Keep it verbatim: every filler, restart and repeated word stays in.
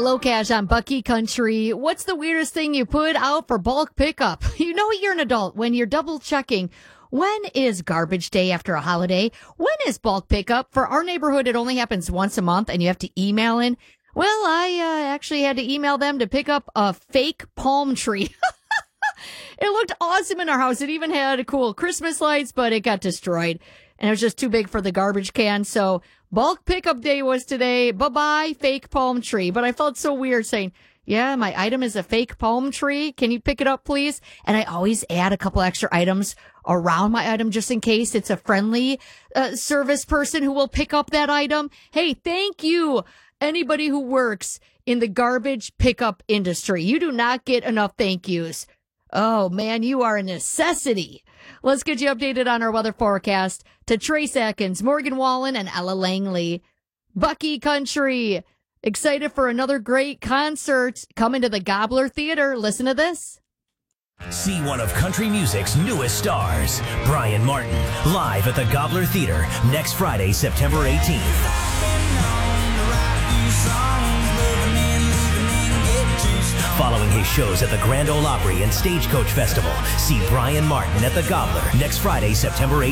Low Cash on Bucky Country. What's the weirdest thing you put out for bulk pickup? You know you're an adult when you're double checking. When is garbage day after a holiday? When is bulk pickup? For our neighborhood, it only happens once a month and you have to email in. Well, I uh, actually had to email them to pick up a fake palm tree. It looked awesome in our house. It even had cool Christmas lights, but it got destroyed. And it was just too big for the garbage can. So bulk pickup day was today. Bye-bye, fake palm tree. But I felt so weird saying, yeah, my item is a fake palm tree. Can you pick it up, please? And I always add a couple extra items around my item just in case it's a friendly uh, service person who will pick up that item. Hey, thank you, anybody who works in the garbage pickup industry. You do not get enough thank yous. Oh, man, you are a necessity. Let's get you updated on our weather forecast to Trace Atkins, Morgan Wallen, and Ella Langley. Bucky Country, excited for another great concert coming to the Gobbler Theater. Listen to this. See one of country music's newest stars, Brian Martin, live at the Gobbler Theater next Friday, September eighteenth. Following his shows at the Grand Ole Opry and Stagecoach Festival, see Brian Martin at the Gobbler next Friday, September eighteenth.